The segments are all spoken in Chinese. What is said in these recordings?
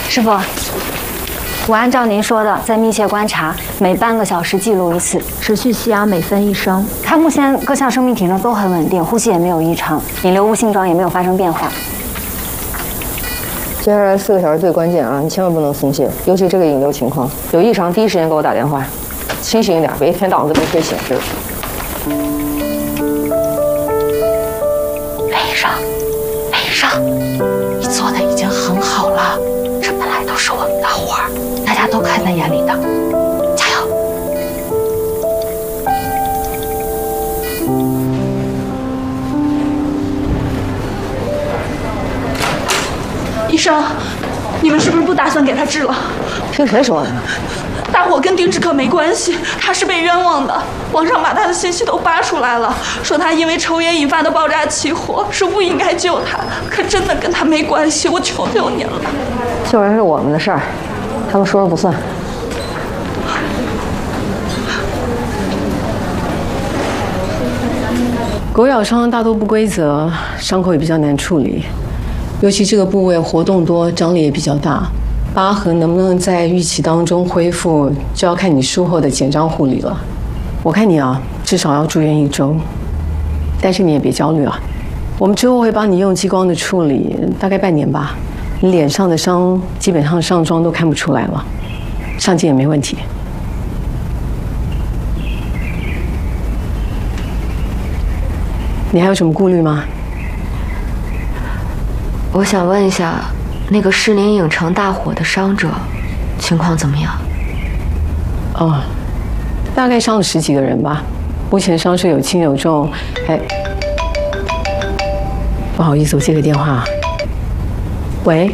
师傅，我按照您说的，在密切观察，每半个小时记录一次， 持续吸氧每分1升。 他目前各项生命体征都很稳定，呼吸也没有异常，引流物性状也没有发生变化。 接下来4个小时最关键啊，你千万不能松懈，尤其这个引流情况，有异常第一时间给我打电话，清醒一点，别一天到晚跟没睡醒似的。 北上，你做的已经很好了，这本来都是我们的活儿，大家都看在眼里的，加油！ 医生，你们是不是不打算给他治了？ 听谁说的？ 大火跟丁志克没关系，他是被冤枉的。网上把他的信息都扒出来了，说他因为抽烟引发的爆炸起火，说不应该救他，可真的跟他没关系，我求求您了。 救人是我们的事儿，他们说了不算。 狗咬伤大多不规则，伤口也比较难处理，尤其这个部位活动多，张力也比较大。疤痕能不能在预期当中恢复，就要看你术后的减张护理了。我看你啊，至少要住院1周，但是你也别焦虑啊，我们之后会帮你用激光的处理，大概半年吧。你脸上的伤基本上上妆都看不出来了，上镜也没问题。你还有什么顾虑吗？ 我想问一下，那个士林影城大火的伤者情况怎么样？ 哦，大概伤了10几个人吧，目前伤势有轻有重。哎，不好意思，我接个电话。喂，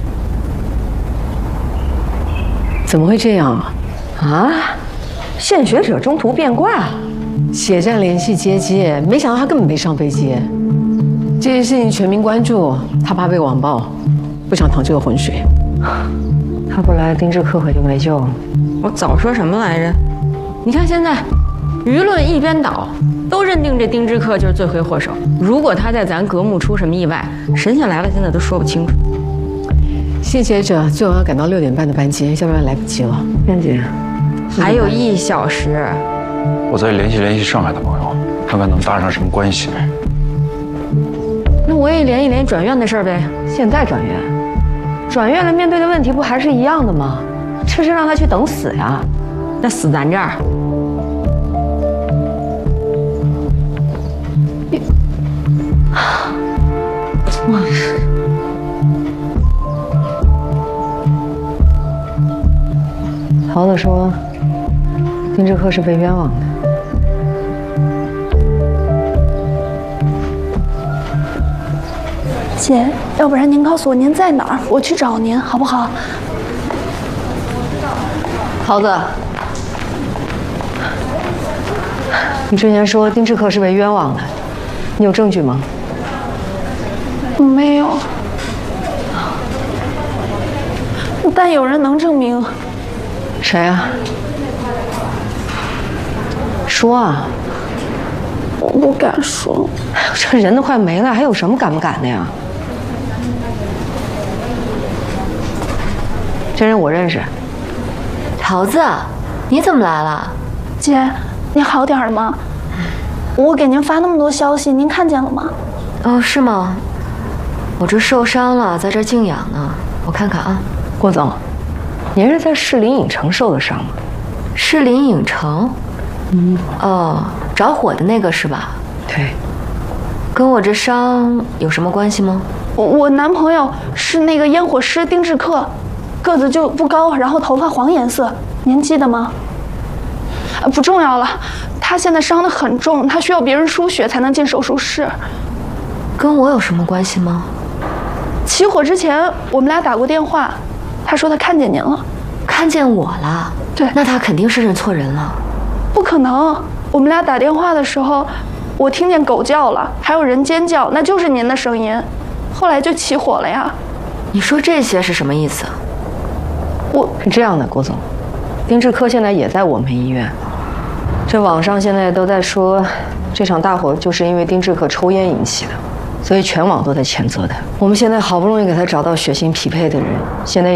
怎么会这样啊？献血者中途变卦， 血站联系接机，没想到他根本没上飞机。这件事情全民关注，他怕被网暴，不想淌这个浑水。 他不来，丁志克可就没救了。 我早说什么来着？你看现在，舆论一边倒，都认定这丁志克就是罪魁祸首。如果他在咱格木出什么意外，神仙来了，现在都说不清楚。 谢接着最后要赶到6点半的班机，要不然来不及了。 燕姐， 还有1小时。 我再联系上海的朋友，看看能搭上什么关系。 那我也联系联系转院的事儿呗。 现在转院，转院了面对的问题不还是一样的吗？这是让他去等死呀？ 那死咱这儿。 桃子说，丁志克是被冤枉的。 姐，要不然您告诉我您在哪儿，我去找您，好不好？ 桃子，你之前说丁志克是被冤枉的，你有证据吗？ 没有，但有人能证明。 谁啊？说啊！ 我不敢说。 这人都快没了，还有什么敢不敢的呀？这人我认识。 桃子，你怎么来了？ 姐，你好点了吗？我给您发那么多消息，您看见了吗？ 哦，是吗？我这受伤了，在这静养呢。我看看啊。 郭总，您是在士林影城受的伤吗？ 士林影城？哦，着火的那个是吧？ 对。 跟我这伤有什么关系吗？ 我男朋友是那个烟火师丁志克，个子就不高，然后头发黄颜色，您记得吗？不重要了，他现在伤得很重，他需要别人输血才能进手术室。 跟我有什么关系吗？ 起火之前我们俩打过电话，他说他看见您了。 看见我了？ 对。 那他肯定是认错人了。 不可能，我们俩打电话的时候，我听见狗叫了，还有人尖叫，那就是您的声音。后来就起火了呀。 你说这些是什么意思？ 我是这样的，郭总，丁志克现在也在我们医院。这网上现在都在说，这场大火就是因为丁志克抽烟引起的，所以全网都在谴责他。我们现在好不容易给他找到血型匹配的人，现在